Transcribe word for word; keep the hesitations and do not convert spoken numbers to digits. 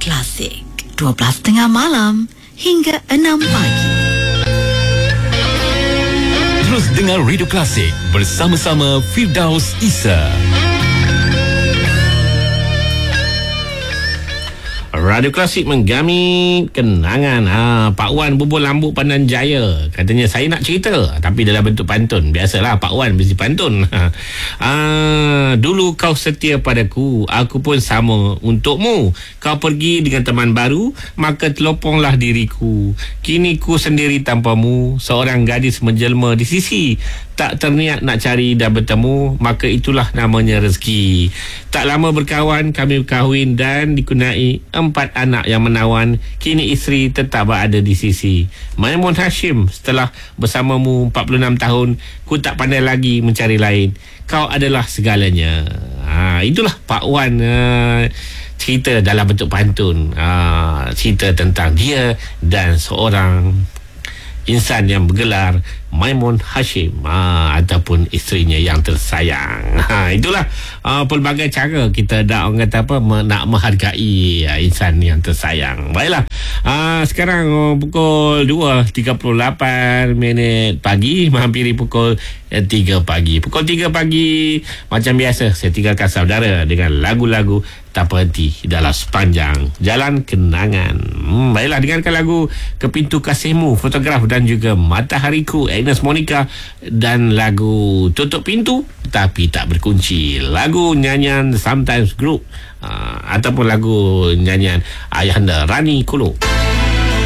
Klasik, dua belas tiga puluh malam hingga enam pagi. Terus dengar Radio Klasik bersama-sama Firdaus Isa. Radio Klasik menggami kenangan. ha, Pak Wan bubur lambuk Pandan Jaya. Katanya saya nak cerita, tapi dalam bentuk pantun. Biasalah Pak Wan mesti pantun. ha, Dulu kau setia padaku, aku pun sama untukmu. Kau pergi dengan teman baru, maka teloponglah diriku. Kini ku sendiri tanpamu, seorang gadis menjelma di sisi. Tak terniat nak cari dan bertemu, maka itulah namanya rezeki. Tak lama berkawan, kami berkahwin dan dikunai empat anak yang menawan. Kini isteri tetap berada di sisi. Maimun Hashim, setelah bersamamu empat puluh enam tahun, ku tak pandai lagi mencari lain. Kau adalah segalanya. ha, Itulah Pak Wan, uh, cerita dalam bentuk pantun. ha, Cerita tentang dia dan seorang insan yang bergelar Maimun Hashim, ha, ataupun isterinya yang tersayang. ha, Itulah ha, pelbagai cara kita dah orang kata apa me, nak menghargai ha, insan yang tersayang. Baiklah, ha, sekarang oh, pukul dua tiga puluh lapan minit pagi, menghampiri pukul eh, tiga pagi. Pukul tiga pagi macam biasa saya tinggalkan saudara dengan lagu-lagu tak berhenti dalam sepanjang jalan kenangan. hmm, Baiklah, dengarkan lagu Ke Pintu Kasihmu, Fotograf dan juga Matahariku, Agnes Monica, dan lagu Tutup Pintu Tapi Tak Berkunci, lagu nyanyian Sometimes Group, uh, ataupun lagu nyanyian Ayahanda Rani Kolo.